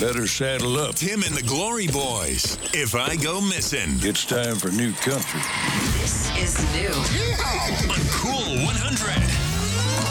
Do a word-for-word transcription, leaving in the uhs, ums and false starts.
Better saddle up. Tim and the Glory Boys. If I Go Missing. It's time for new country. This is new. On Cool one hundred.